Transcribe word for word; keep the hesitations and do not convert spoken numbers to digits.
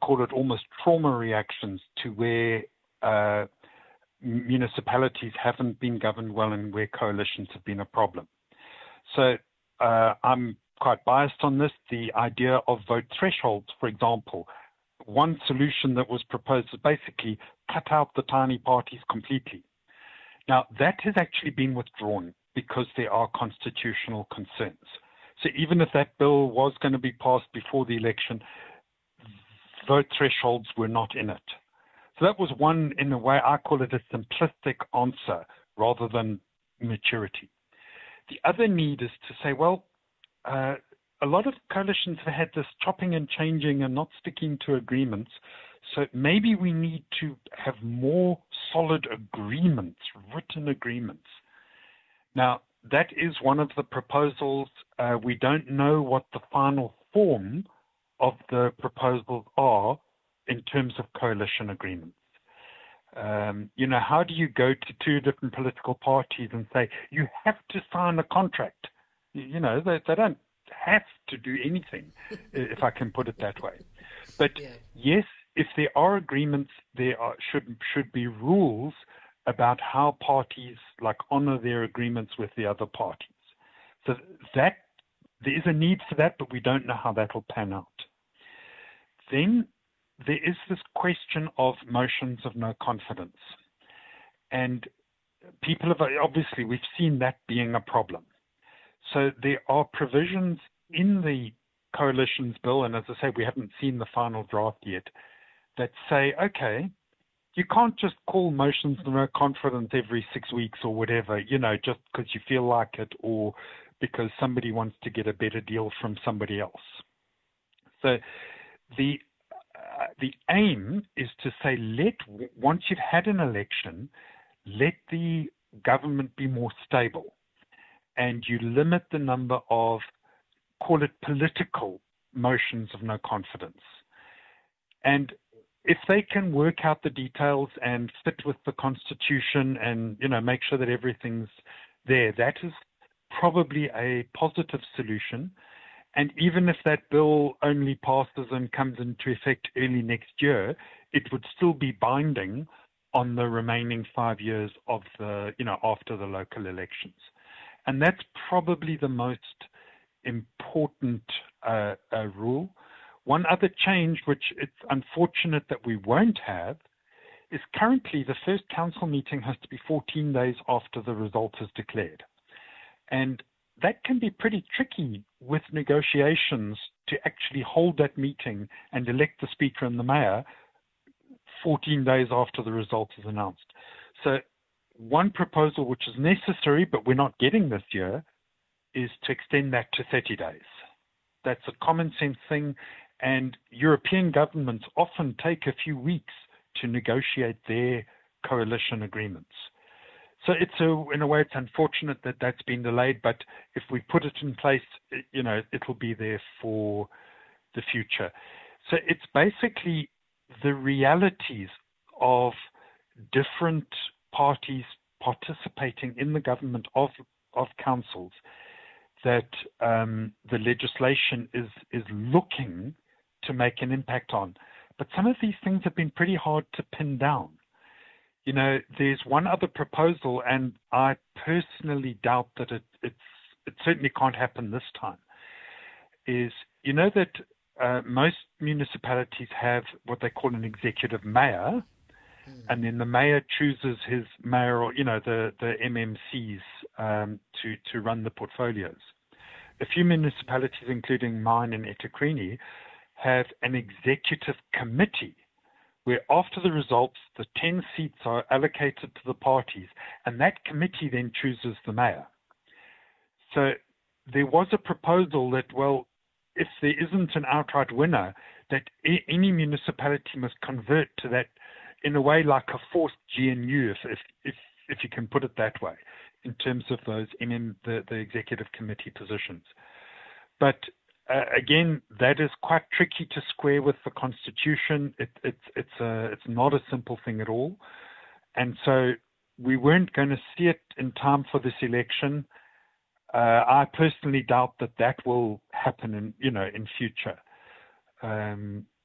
call it almost trauma reactions to where uh, municipalities haven't been governed well and where coalitions have been a problem. So uh, I'm quite biased on this. The idea of vote thresholds, for example, one solution that was proposed is basically cut out the tiny parties completely. Now, that has actually been withdrawn because there are constitutional concerns. So even if that bill was going to be passed before the election, vote thresholds were not in it. So that was one, in a way, I call it a simplistic answer rather than maturity. The other need is to say, well, uh, a lot of coalitions have had this chopping and changing and not sticking to agreements. So maybe we need to have more solid agreements, written agreements. Now, that is one of the proposals. Uh, we don't know what the final form of the proposals are in terms of coalition agreements. Um, you know, how do you go to two different political parties and say, you have to sign a contract? You know, they, they don't have to do anything, if I can put it that way. But yeah. Yes, if there are agreements, there are, should should be rules about how parties like honor their agreements with the other parties. So that there is a need for that, but we don't know how that will pan out. Then there is this question of motions of no confidence. And people have, obviously, we've seen that being a problem. So there are provisions in the coalition's bill, and as I say, we haven't seen the final draft yet, that say, okay, you can't just call motions of no confidence every six weeks or whatever, you know, just because you feel like it or because somebody wants to get a better deal from somebody else. So the uh, the aim is to say, let once you've had an election, let the government be more stable, and you limit the number of, call it political motions of no confidence. And if they can work out the details and fit with the Constitution and, you know, make sure that everything's there, that is probably a positive solution. And even if that bill only passes and comes into effect early next year, it would still be binding on the remaining five years of the, you know, after the local elections. And that's probably the most important uh, uh, rule. One other change, which it's unfortunate that we won't have, is currently the first council meeting has to be fourteen days after the result is declared. And that can be pretty tricky with negotiations to actually hold that meeting and elect the speaker and the mayor fourteen days after the result is announced. So one proposal which is necessary, but we're not getting this year, is to extend that to thirty days. That's a common sense thing, and European governments often take a few weeks to negotiate their coalition agreements. So it's a, in a way, it's unfortunate that that's been delayed, but if we put it in place, you know, it'll be there for the future. So it's basically the realities of different parties participating in the government of, of councils that um, the legislation is, is looking to make an impact on. But some of these things have been pretty hard to pin down. You know, there's one other proposal, and I personally doubt that it, it's, it certainly can't happen this time, is, you know, that uh, most municipalities have what they call an executive mayor, mm. and then the mayor chooses his mayor, or, you know, the, the M M Cs um, to, to run the portfolios. A few municipalities, including mine in eThekwini, have an executive committee where after the results, the ten seats are allocated to the parties, and that committee then chooses the mayor. So there was a proposal that, well, if there isn't an outright winner, that any municipality must convert to that in a way like a forced G N U, if if if, if you can put it that way, in terms of those M M, the, the executive committee positions. But Uh, again, that is quite tricky to square with the Constitution. It, it's it's a it's not a simple thing at all, and so we weren't going to see it in time for this election. Uh, I personally doubt that that will happen in you know in future. Um,